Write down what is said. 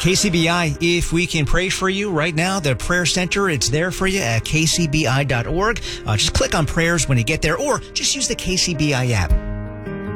KCBI, if we can pray for you right now, the prayer center, it's there for you at kcbi.org. Just click on prayers when you get there, or just use the KCBI app.